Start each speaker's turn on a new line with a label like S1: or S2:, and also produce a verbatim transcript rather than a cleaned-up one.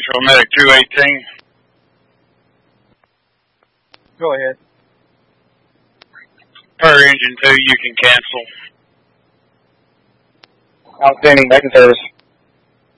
S1: Nashville Medic two eighteen.
S2: Go ahead.
S1: Per engine two, you can cancel.
S2: Outstanding, back in service.